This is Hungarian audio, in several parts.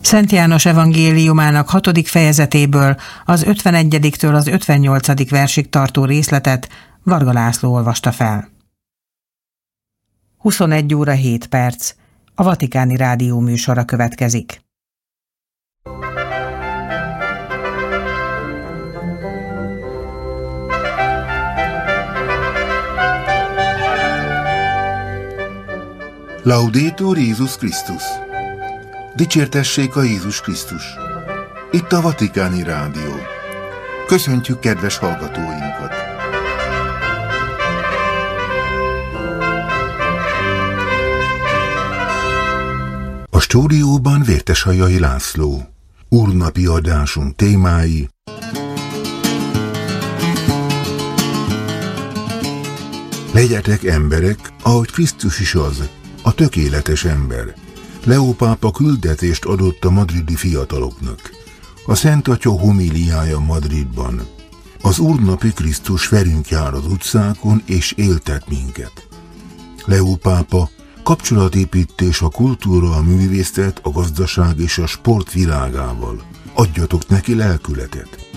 Szent János evangéliumának 6. fejezetéből az 51-től az 58. versig tartó részletet Varga László olvasta fel. 21 óra 7 perc. A Vatikáni Rádió műsora következik. Laudetur Jézus Krisztus! Dicsértessék a Jézus Krisztus! Itt a Vatikáni Rádió. Köszöntjük kedves hallgatóinkat! A stúdióban Vértesajai László. Úrnapi adásunk témái: legyetek emberek, ahogy Krisztus is az, a tökéletes ember. Leó pápa küldetést adott a madridi fiataloknak. A Szent Atya homíliája Madridban. Az Úrnapi Krisztus velünk jár az utcákon és éltet minket. Leó pápa: kapcsolatépítés a kultúra, a művészet, a gazdaság és a sport világával. Adjatok neki lelkületet.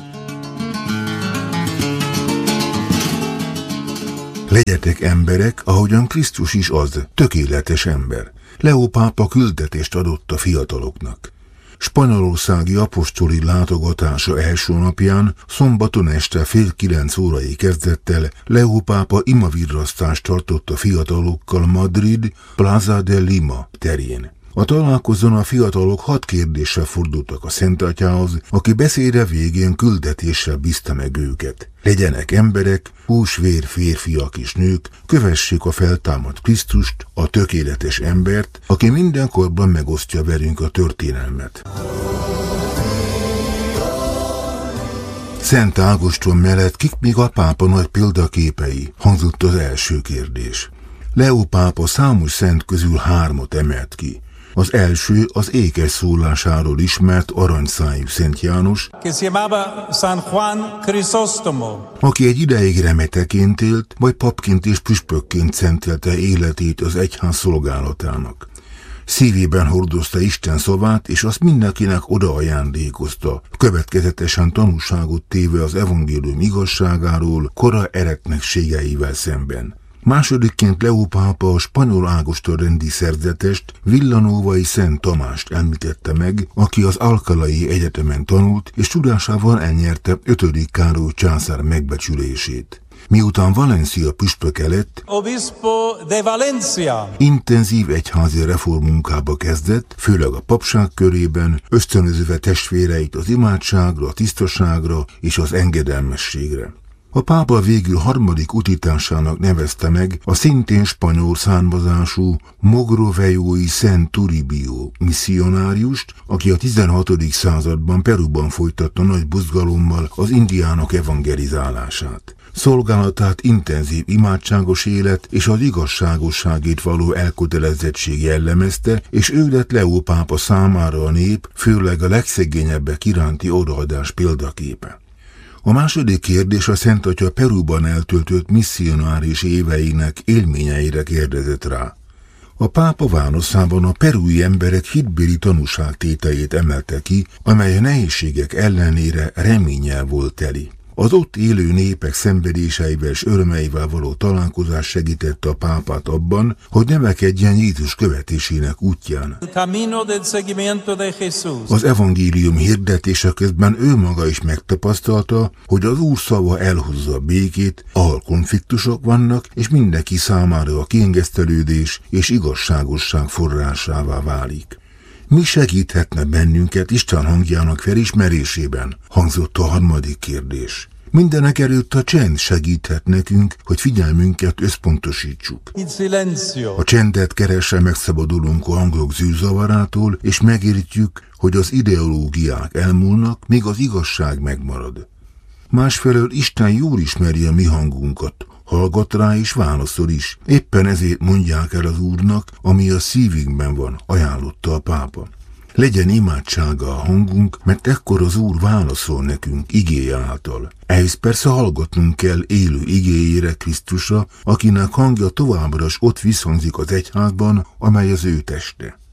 Legyetek emberek, ahogyan Krisztus is az, tökéletes ember. Leó pápa küldetést adott a fiataloknak. Spanyolországi apostoli látogatása első napján, szombaton este 8:30 kezdett el, Leó pápa imavirrasztást tartott a fiatalokkal Madrid Plaza de Lima terén. A találkozón a fiatalok 6 kérdéssel fordultak a Szent Atyához, aki beszéde végén küldetéssel bízta meg őket. Legyenek emberek, húsvér férfiak és nők, kövessék a feltámadt Krisztust, a tökéletes embert, aki mindenkorban megosztja velünk a történelmet. Szent Ágoston mellett kik még a pápa nagy példaképei, hangzott az első kérdés. Leó pápa számos szent közül 3 emelt ki. Az első az ékes szólásáról ismert aranyszájú Szent János, aki egy ideig remeteként élt, majd papként és püspökként szentelte életét az egyház szolgálatának. Szívében hordozta Isten szavát, és azt mindenkinek oda ajándékozta, következetesen tanúságot téve az evangélium igazságáról kora eretnekségeivel szemben. Másodikként Leó pápa a spanyol Ágoston rendi szerzetest, Villanovai Szent Tamást említette meg, aki az Alcalái Egyetemen tanult, és tudásával elnyerte 5. Károly császár megbecsülését. Miután Valencia püspöke lett, intenzív egyházi reformmunkába kezdett, főleg a papság körében, ösztönözve testvéreit az imádságra, a tisztaságra és az engedelmességre. A pápa végül 3. utitásának nevezte meg a szintén spanyol származású Mogrovejói Szent Toribio misszionáriust, aki a 16. században Peruban folytatta nagy buzgalommal az indiánok evangelizálását. Szolgálatát intenzív imádságos élet és az igazságosságét való elkötelezettség jellemezte, és ő lett Leó pápa számára a nép, főleg a legszegényebbek iránti odaadás példaképe. A második kérdés a Szent Atya Peruban eltöltött misszionáris éveinek élményeire kérdezett rá. A pápa válaszában a perui emberek hitbéli tanúságtételét emelte ki, amely a nehézségek ellenére reménnyel volt teli. Az ott élő népek szenvedéseivel és örömeivel való találkozás segítette a pápát abban, hogy növekedjen Jézus követésének útján. Az evangélium hirdetése közben ő maga is megtapasztalta, hogy az Úr szava elhozza a békét, ahol konfliktusok vannak, és mindenki számára a kiengesztelődés és igazságosság forrásává válik. Mi segíthetne bennünket Isten hangjának felismerésében? Hangzott a 3. kérdés. Mindenek előtt a csend segíthet nekünk, hogy figyelmünket összpontosítsuk. A csendet keresve megszabadulunk a hangok zűrzavarától, és megértjük, hogy az ideológiák elmúlnak, míg az igazság megmarad. Másfelől Isten jól ismeri a mi hangunkat, hallgat rá és válaszol is. Éppen ezért mondják el az Úrnak, ami a szívünkben van, ajánlotta a pápa. Legyen imádsága a hangunk, mert ekkor az Úr válaszol nekünk igéje által. Ehhez persze hallgatnunk kell élő igéjére, Krisztusra, akinek hangja továbbra is ott visszhangzik az egyházban, amely az ő teste.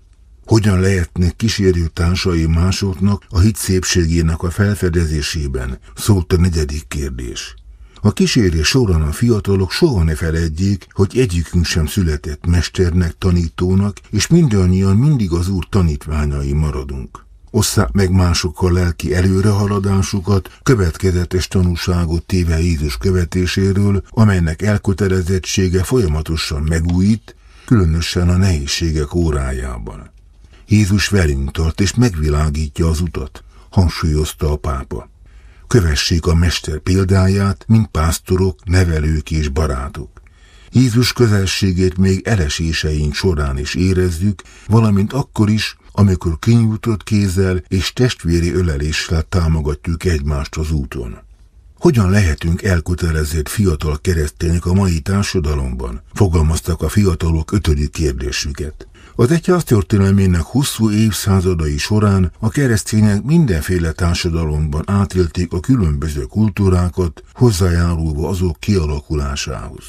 Hogyan lehetnek kísérő társai másoknak a hit szépségének a felfedezésében, szólt a 4. kérdés. A kísérés során a fiatalok soha ne feledjék, hogy egyikünk sem született mesternek, tanítónak, és mindannyian mindig az Úr tanítványai maradunk. Osszák meg másokkal lelki előrehaladásukat, következetes tanúságot téve Jézus követéséről, amelynek elkötelezettsége folyamatosan megújít, különösen a nehézségek órájában. Jézus velünk tart és megvilágítja az utat, hangsúlyozta a pápa. Kövessék a mester példáját, mint pásztorok, nevelők és barátok. Jézus közelségét még eleséseink során is érezzük, valamint akkor is, amikor kinyújtott kézzel és testvéri öleléssel támogatjuk egymást az úton. Hogyan lehetünk elkötelezett fiatal keresztények a mai társadalomban? Fogalmaztak a fiatalok 5. kérdésüket. Az egyház történelmének hosszú évszázadai során a keresztények mindenféle társadalomban átélték a különböző kultúrákat, hozzájárulva azok kialakulásához.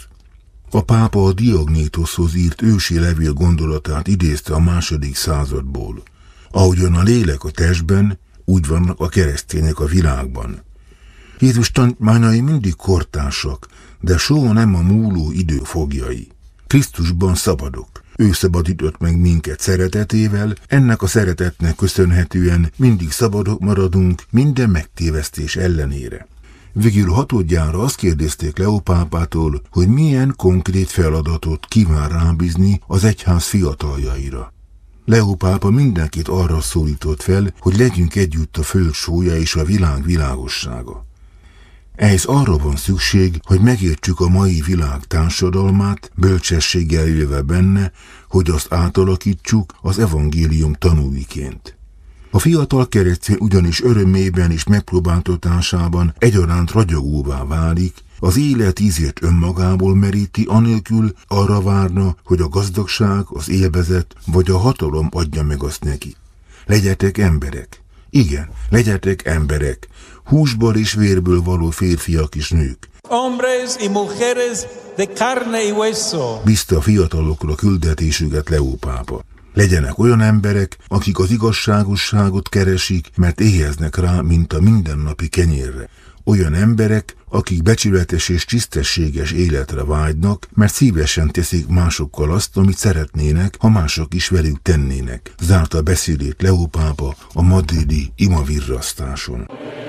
A pápa a Diognétoshoz írt ősi levél gondolatát idézte a 2. századból. Ahogyan a lélek a testben, úgy vannak a keresztények a világban. Jézus tanítványai mindig kortársak, de soha nem a múló idő foglyai. Krisztusban szabadok. Ő szabadított meg minket szeretetével, ennek a szeretetnek köszönhetően mindig szabadok maradunk minden megtévesztés ellenére. Végül 6. azt kérdezték Leó pápától, hogy milyen konkrét feladatot kíván rábízni az egyház fiataljaira. Leó pápa mindenkit arra szólított fel, hogy legyünk együtt a föld sólya és a világ világossága. Ehhez arra van szükség, hogy megértsük a mai világ társadalmát, bölcsességgel élve benne, hogy azt átalakítsuk az evangélium tanúiként. A fiatal keresztény ugyanis örömében és megpróbáltatásában egyaránt ragyogóvá válik, az élet ízét önmagából meríti, anélkül arra várna, hogy a gazdagság, az élvezet vagy a hatalom adja meg azt neki. Legyetek emberek. Igen, legyetek emberek, húsból és vérből való férfiak és nők. Hombres y mujeres de carne y hueso. Bízta a fiatalokra küldetésüket Leó pápa. Legyenek olyan emberek, akik az igazságosságot keresik, mert éheznek rá, mint a mindennapi kenyérre. Olyan emberek, akik becsületes és tisztességes életre vágynak, mert szívesen teszik másokkal azt, amit szeretnének, ha mások is velük tennének. Zárta beszédét Leó pápa a madridi imavirrasztáson.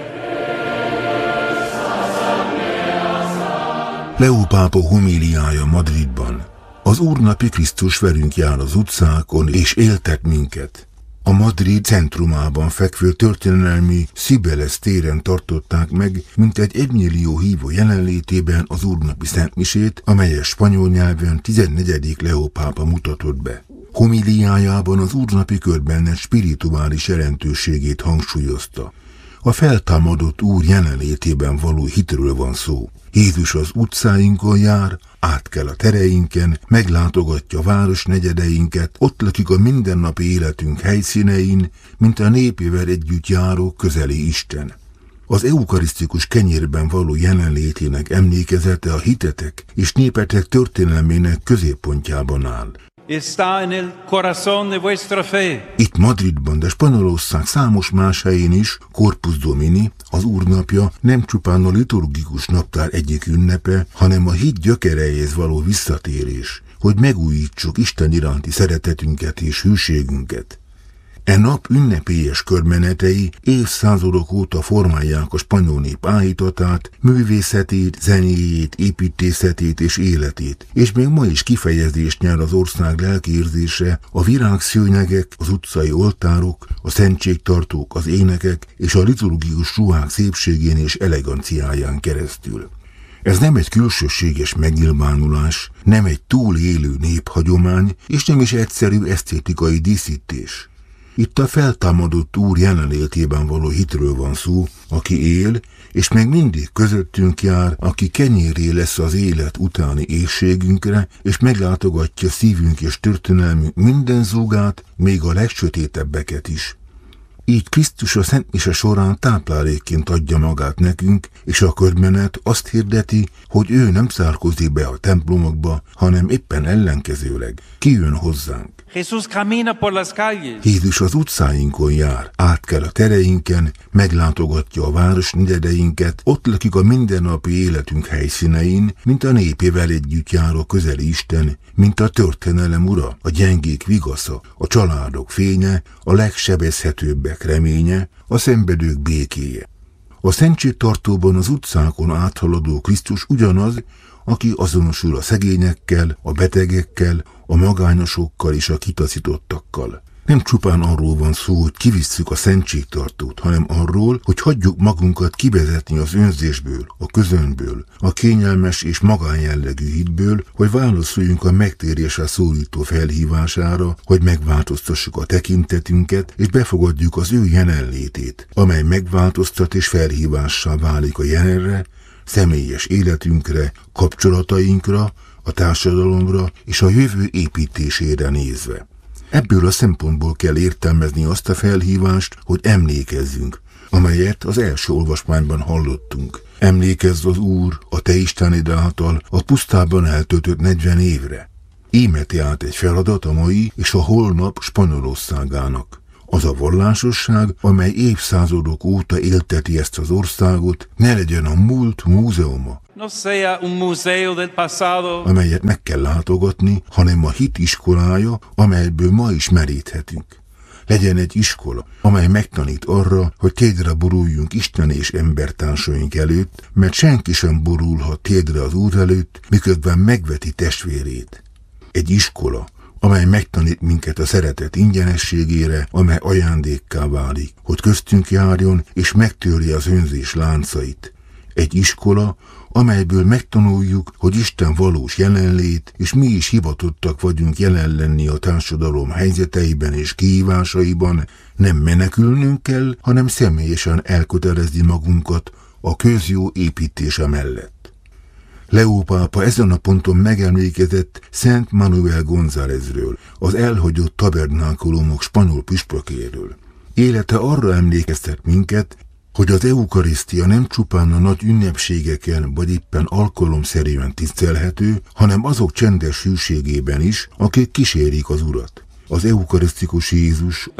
Leó pápa homíliája Madridban. Az Úrnapi Krisztus velünk jár az utcákon és éltet minket. A Madrid centrumában fekvő történelmi Cibeles téren tartották meg mintegy 1 millió hívó jelenlétében az Úrnapi szentmisét, amelyet spanyol nyelven 14. Leó pápa mutatott be. Homíliájában az Úrnapi körbennet spirituális jelentőségét hangsúlyozta. A feltámadott Úr jelenlétében való hitről van szó. Jézus az utcáinkon jár, átkel a tereinken, meglátogatja városnegyedeinket, ott lakik a mindennapi életünk helyszínein, mint a népével együtt járó közeli Isten. Az eukarisztikus kenyérben való jelenlétének emlékezete a hitetek és népetek történelmének középpontjában áll. Está en el corazón de vuestra fe. Itt Madridban, de Spanyolország számos más helyén is Corpus Domini, az Úrnapja nem csupán a liturgikus naptár egyik ünnepe, hanem a hit gyökereihez való visszatérés, hogy megújítsuk Isten iránti szeretetünket és hűségünket. E nap ünnepélyes körmenetei évszázadok óta formálják a spanyol nép áhítatát, művészetét, zenéjét, építészetét és életét, és még ma is kifejezést nyer az ország lelkiérzése a virágszőnyegek, az utcai oltárok, a szentségtartók, az énekek és a liturgikus ruhák szépségén és eleganciáján keresztül. Ez nem egy külsőséges megnyilvánulás, nem egy túlélő néphagyomány, és nem is egyszerű esztétikai díszítés. Itt a feltámadott Úr jelenlétében való hitről van szó, aki él, és még mindig közöttünk jár, aki kenyéré lesz az élet utáni éhségünkre, és meglátogatja szívünk és történelmünk minden zúgát, még a legsötétebbeket is. Így Krisztus a Szent Mise során táplálékként adja magát nekünk, és a körbenet azt hirdeti, hogy ő nem zárkózik be a templomokba, hanem éppen ellenkezőleg kijön hozzánk. Jesús camina por las calles. Jézus az utcáinkon jár, átkel a tereinken, meglátogatja a város negyedeinket, ott lakik a mindennapi életünk helyszínein, mint a népével együtt járó közeli Isten, mint a történelem ura, a gyengék vigasza, a családok fénye, a legsebezhetőbbek reménye, a szenvedők békéje. A szentségtartóban az utcákon áthaladó Krisztus ugyanaz, aki azonosul a szegényekkel, a betegekkel, a magányosokkal és a kitaszítottakkal. Nem csupán arról van szó, hogy kivisszük a szentségtartót, hanem arról, hogy hagyjuk magunkat kivezetni az önzésből, a közönből, a kényelmes és magánjellegű hitből, hogy válaszoljunk a megtérésre szólító felhívására, hogy megváltoztassuk a tekintetünket, és befogadjuk az ő jelenlétét, amely megváltoztat és felhívássá válik a jelenre, személyes életünkre, kapcsolatainkra, a társadalomra és a jövő építésére nézve. Ebből a szempontból kell értelmezni azt a felhívást, hogy emlékezzünk, amelyet az első olvasmányban hallottunk. Emlékezz az Úr, a te Istened által a pusztában eltöltött 40 évre. Ímeti át egy feladat a mai és a holnap Spanyolországának. Az a vallásosság, amely évszázadok óta élteti ezt az országot, ne legyen a múlt múzeuma, amelyet meg kell látogatni, hanem a hit iskolája, amelyből ma is meríthetünk. Legyen egy iskola, amely megtanít arra, hogy térdre boruljunk Isten és embertársaink előtt, mert senki sem borulhat térdre az Úr előtt, miközben megveti testvérét. Egy iskola, amely megtanít minket a szeretet ingyenességére, amely ajándékká válik, hogy köztünk járjon és megtörje az önzés láncait. Egy iskola, amelyből megtanuljuk, hogy Isten valós jelenlét, és mi is hivatottak vagyunk jelen lenni a társadalom helyzeteiben és kihívásaiban, nem menekülnünk kell, hanem személyesen elkötelezni magunkat a közjó építése mellett. Leó pápa ezen a ponton megemlékezett Szent Manuel Gonzálezről, az elhagyott tabernákulumok spanyol püspökéről. Élete arra emlékeztet minket, hogy az eukarisztia nem csupán a nagy ünnepségeken vagy éppen alkalomszerűen tisztelhető, hanem azok csendes hűségében is, akik kísérik az Urat. Az eukarisztikus Jézus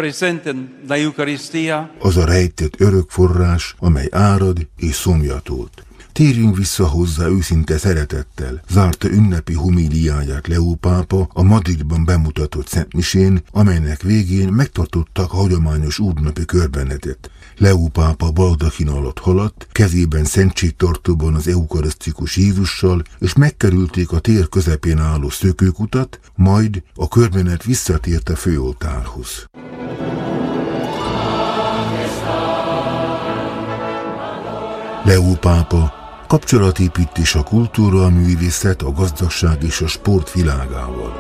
az a rejtett örök forrás, amely árad és szomjatolt. Térjünk vissza hozzá őszinte szeretettel, zárta ünnepi homíliáját Leó pápa a Madridban bemutatott szentmisén, amelynek végén megtartottak a hagyományos úrnapi körbenetet. Leó pápa baldachin alatt haladt, kezében szentségtartóban az eukarisztikus Jézussal, és megkerülték a tér közepén álló szökőkutat, majd a körbenet visszatért a főoltárhoz. Leó pápa kapcsolatépítés a kultúra, a művészet, a gazdagság és a sport világával.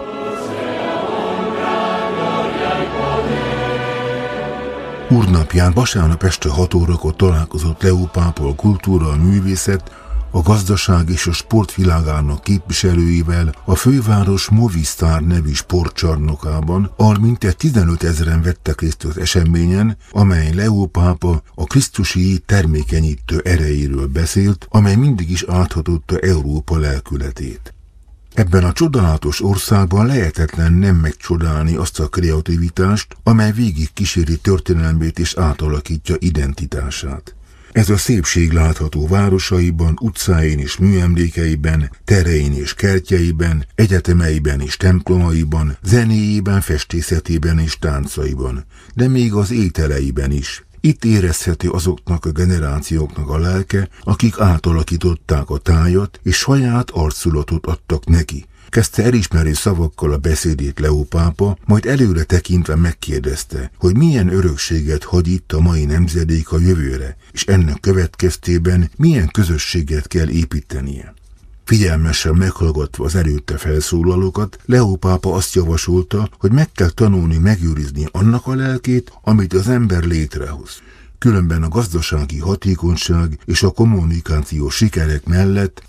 Úrnapján vasárnap este 6 órakor találkozott Leó pápa a kultúra, a művészet, a gazdaság és a sport világának képviselőivel a főváros Movistar nevű sportcsarnokában, ahol mintegy 15 000-en vettek részt az eseményen, amely Leó pápa a krisztusi termékenyítő erejéről beszélt, amely mindig is áthatotta Európa lelkületét. Ebben a csodálatos országban lehetetlen nem megcsodálni azt a kreativitást, amely végig kíséri történelmét és átalakítja identitását. Ez a szépség látható városaiban, utcáin és műemlékeiben, terein és kertjeiben, egyetemeiben és templomaiban, zenéjében, festészetében és táncaiban, de még az ételeiben is. Itt érezhető azoknak a generációknak a lelke, akik átalakították a tájat és saját arculatot adtak neki. Kezdte elismerő szavakkal a beszédét Leó pápa, majd előre tekintve megkérdezte, hogy milyen örökséget hagy itt a mai nemzedék a jövőre, és ennek következtében milyen közösséget kell építenie. Figyelmesen meghallgatva az előtte felszólalókat, Leó pápa azt javasolta, hogy meg kell tanulni megőrizni annak a lelkét, amit az ember létrehoz. Különben a gazdasági hatékonyság és a kommunikációs sikerek mellett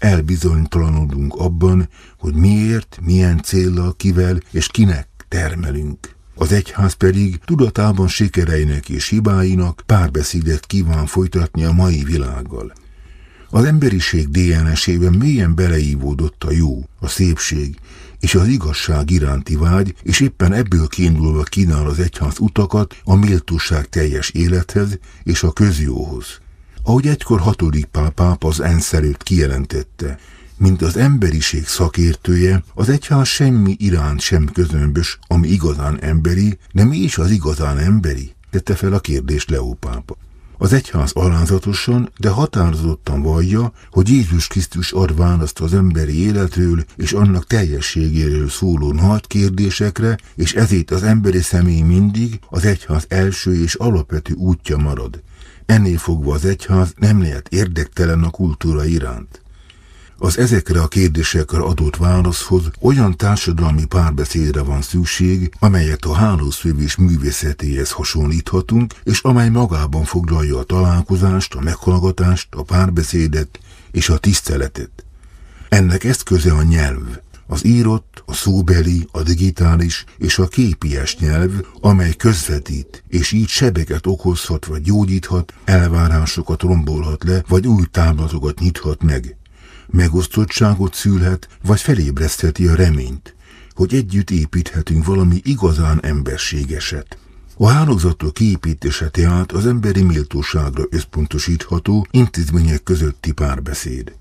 elbizonytalanodunk abban, hogy miért, milyen céllal, kivel és kinek termelünk. Az egyház pedig tudatában sikereinek és hibáinak párbeszédet kíván folytatni a mai világgal. Az emberiség DNS-ében mélyen beleívódott a jó, a szépség és az igazság iránti vágy, és éppen ebből kiindulva kínál az egyház utakat a méltóság teljes élethez és a közjóhoz. Ahogy egykor 6. Pál pápa az ENSZ előtt kijelentette, mint az emberiség szakértője, az egyház semmi iránt sem közömbös, ami igazán emberi, de mi is az igazán emberi? Tette fel a kérdést Leó pápa. Az egyház alázatosan, de határozottan vallja, hogy Jézus Krisztus ad választ az emberi életről és annak teljességéről szóló nagy kérdésekre, és ezért az emberi személy mindig az egyház első és alapvető útja marad. Ennél fogva az egyház nem lehet érdektelen a kultúra iránt. Az ezekre a kérdésekre adott válaszhoz olyan társadalmi párbeszédre van szükség, amelyet a hálószövés művészetéhez hasonlíthatunk, és amely magában foglalja a találkozást, a meghallgatást, a párbeszédet és a tiszteletet. Ennek eszköze a nyelv, az írott, a szóbeli, a digitális és a képies nyelv, amely közvetít, és így sebeket okozhat vagy gyógyíthat, elvárásokat rombolhat le, vagy új táblatokat nyithat meg. Megosztottságot szülhet, vagy felébresztheti a reményt, hogy együtt építhetünk valami igazán emberségeset. A hálózatok kiépítése tehát az emberi méltóságra összpontosítható intézmények közötti párbeszéd.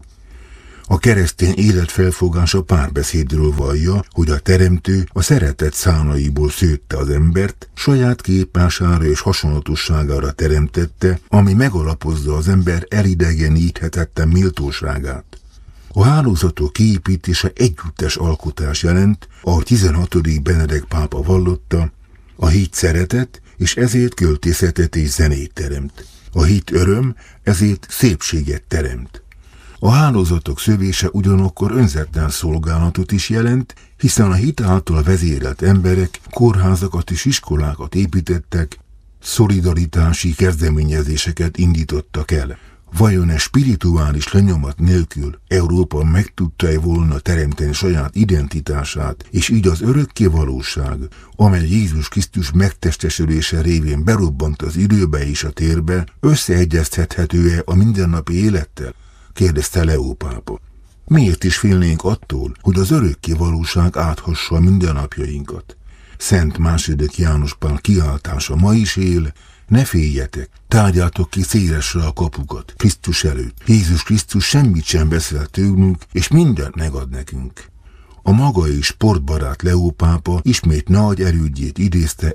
A keresztény életfelfogása párbeszédről vallja, hogy a teremtő a szeretet szálaiból szőtte az embert, saját képmására és hasonlatosságára teremtette, ami megalapozza az ember elidegeníthetetlen méltóságát. A hálózatok kiépítése együttes alkotás jelent, ahogy 16. Benedek pápa vallotta, a hit szeretet, és ezért költészetet és zenét teremt. A hit öröm, ezért szépséget teremt. A hálózatok szövése ugyanakkor önzetlen szolgálatot is jelent, hiszen a hit által vezérelt emberek kórházakat és iskolákat építettek, szolidaritási kezdeményezéseket indítottak el. Vajon spirituális lenyomat nélkül Európa meg tudta-e volna teremteni saját identitását, és így az örökké valóság, amely Jézus Krisztus megtestesülése révén berobbant az időbe és a térbe, összeegyeztethető-e a mindennapi élettel? Kérdezte Leó pápa. Miért is félnénk attól, hogy az örökké valóság áthassa a mindennapjainkat? Szent II. János Pál kiáltása ma is él, ne féljetek, tárjátok ki szélesre a kapukat Krisztus előtt. Jézus Krisztus semmit sem beszél tőlünk, és mindent megad nekünk. A maga és sportbarát Leó pápa ismét nagy erődjét idézte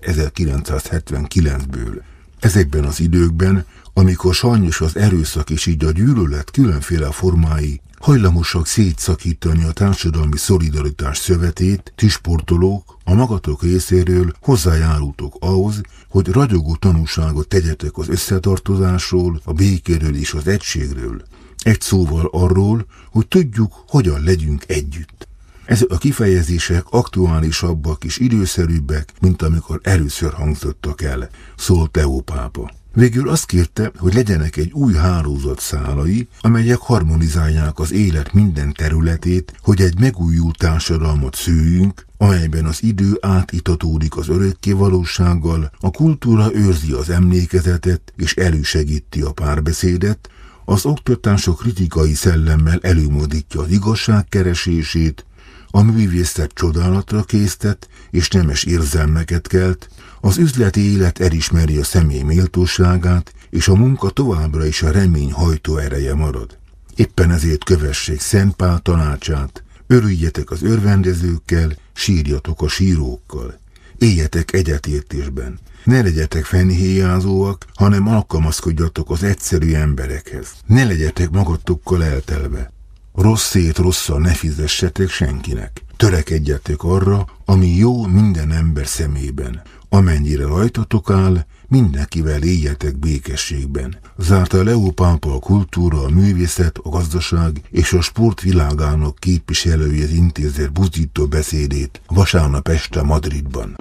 1979-ből. Ezekben az időkben, amikor sajnos az erőszak és így a gyűlölet különféle formái hajlamosak szétszakítani a társadalmi szolidaritás szövetét, ti sportolók a magatok részéről hozzájárultok ahhoz, hogy ragyogó tanúságot tegyetek az összetartozásról, a békéről és az egységről. Egy szóval arról, hogy tudjuk, hogyan legyünk együtt. Ezek a kifejezések aktuálisabbak és időszerűbbek, mint amikor először hangzottak el, szólt Leó pápa. Végül azt kérte, hogy legyenek egy új hálózat szálai, amelyek harmonizálják az élet minden területét, hogy egy megújult társadalmat szőjünk, amelyben az idő átitatódik az örökké valósággal, a kultúra őrzi az emlékezetet és elősegíti a párbeszédet, az oktatás a kritikai szellemmel előmozdítja az igazság keresését, a művészet csodálatra késztet és nemes érzelmeket kelt, az üzleti élet elismeri a személy méltóságát, és a munka továbbra is a remény hajtóereje marad. Éppen ezért kövessék Szent Pál tanácsát, örüljetek az örvendezőkkel, sírjatok a sírókkal. Éljetek egyetértésben, ne legyetek fennhéjázóak, hanem alkalmazkodjatok az egyszerű emberekhez. Ne legyetek magatokkal eltelve. Rosszét rosszal ne fizessetek senkinek. Törekedjetek arra, ami jó minden ember szemében. Amennyire rajtatok áll, mindenkivel éljetek békességben. Zárta Leó pápa a kultúra, a művészet, a gazdaság és a sport világának képviselőjét intézett buzdító beszédét vasárnap este Madridban.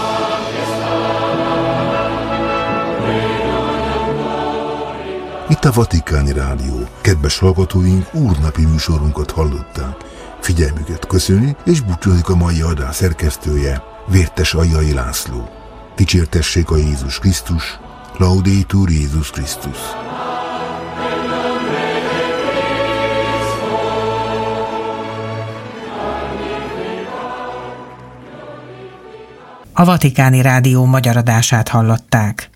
Itt a Vatikáni Rádió. Kedves hallgatóink, úrnapi műsorunkat hallották. Figyelmüket köszöni, és búcsúzik a mai adás szerkesztője, Vértes Aljai László. Dicsértessék a Jézus Krisztus, Laudetur Jézus Krisztus. A Vatikáni Rádió magyar adását hallották.